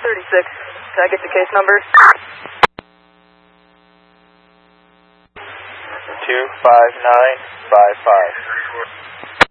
36. Can I get the case number? 25955.